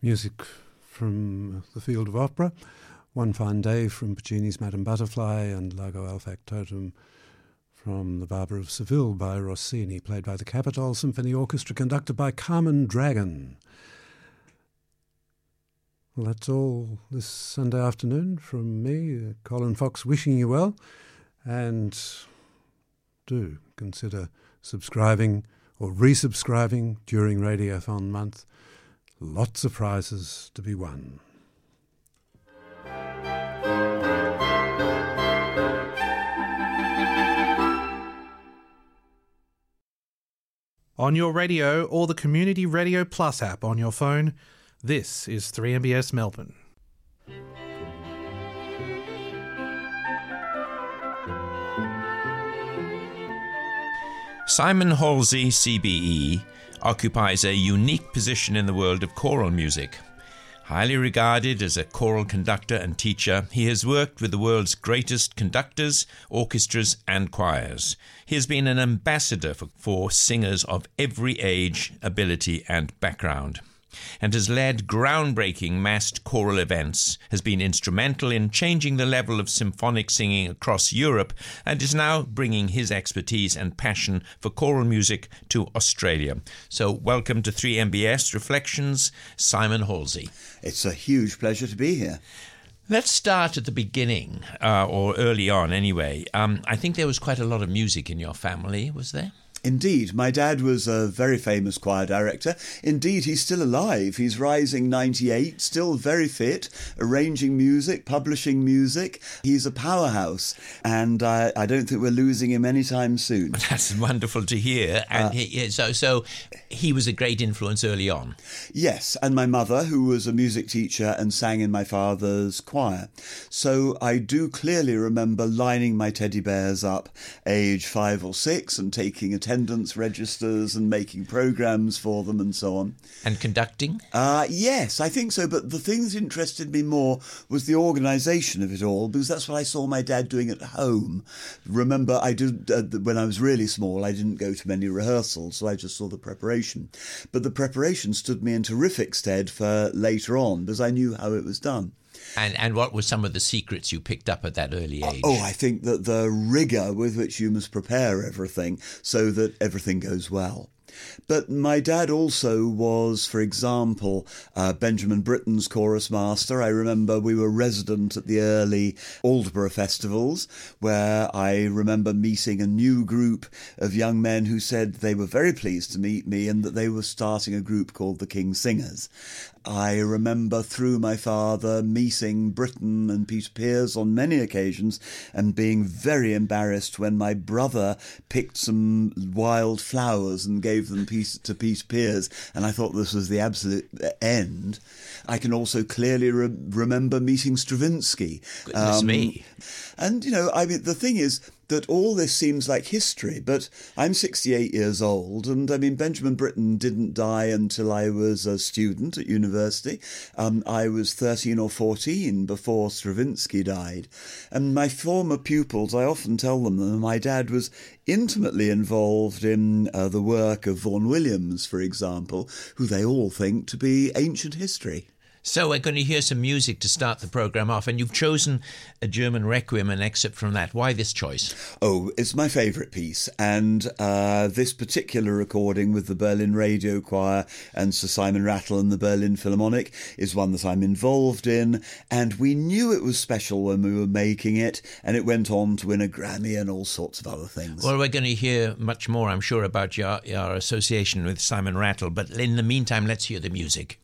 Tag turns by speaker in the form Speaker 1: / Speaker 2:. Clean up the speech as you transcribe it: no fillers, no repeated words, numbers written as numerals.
Speaker 1: music from the field of opera. One Fine Day from Puccini's Madame Butterfly and Largo al Factotum from The Barber of Seville by Rossini, played by the Capitol Symphony Orchestra, conducted by Carmen Dragon. Well, that's all this Sunday afternoon from me, Colin Fox, wishing you well. And do consider subscribing or resubscribing during Radiothon month. Lots of prizes to be won.
Speaker 2: On your radio or the Community Radio Plus app on your phone, this is 3MBS Melbourne.
Speaker 3: Simon Halsey, CBE, occupies a unique position in the world of choral music. Highly regarded as a choral conductor and teacher, he has worked with the world's greatest conductors, orchestras and choirs. He has been an ambassador for singers of every age, ability and background, and has led groundbreaking massed choral events, has been instrumental in changing the level of symphonic singing across Europe, and is now bringing his expertise and passion for choral music to Australia. So welcome to 3MBS Reflections, Simon Halsey.
Speaker 4: It's a huge pleasure to be here.
Speaker 3: Let's start at the beginning, or early on anyway. I think there was quite a lot of music in your family, was there?
Speaker 4: Indeed. My dad was a very famous choir director. Indeed, he's still alive. He's rising 98, still very fit, arranging music, publishing music. He's a powerhouse, and I don't think we're losing him anytime soon.
Speaker 3: That's wonderful to hear. And so he was a great influence early on.
Speaker 4: Yes, and my mother, who was a music teacher and sang in my father's choir. So I do clearly remember lining my teddy bears up, age 5 or 6, and taking attendance registers and making programs for them and so on.
Speaker 3: And conducting?
Speaker 4: Yes, I think so. But the thing that interested me more was the organisation of it all, because that's what I saw my dad doing at home. Remember, I did when I was really small, I didn't go to many rehearsals, so I just saw the preparation. But the preparation stood me in terrific stead for later on, because I knew how it was done.
Speaker 3: And what were some of the secrets you picked up at that early age?
Speaker 4: Oh, I think that the rigour with which you must prepare everything so that everything goes well. But my dad also was, for example, Benjamin Britten's chorus master. I remember we were resident at the early Aldeburgh festivals, where I remember meeting a new group of young men who said they were very pleased to meet me and that they were starting a group called the King Singers. I remember through my father meeting Britten and Peter Pears on many occasions and being very embarrassed when my brother picked some wild flowers and gave them to Peter Pears, and I thought this was the absolute end. I can also clearly remember meeting Stravinsky.
Speaker 3: Goodness me.
Speaker 4: And, the thing is that all this seems like history, but I'm 68 years old, and, Benjamin Britten didn't die until I was a student at university. I was 13 or 14 before Stravinsky died. And my former pupils, I often tell them that my dad was intimately involved in the work of Vaughan Williams, for example, who they all think to be ancient history.
Speaker 3: So we're going to hear some music to start the programme off, and you've chosen a German Requiem, an excerpt from that. Why this choice?
Speaker 4: Oh, it's my favourite piece, and this particular recording with the Berlin Radio Choir and Sir Simon Rattle and the Berlin Philharmonic is one that I'm involved in, and we knew it was special when we were making it, and it went on to win a Grammy and all sorts of other things.
Speaker 3: Well, we're going to hear much more, I'm sure, about your association with Simon Rattle, but in the meantime, let's hear the music.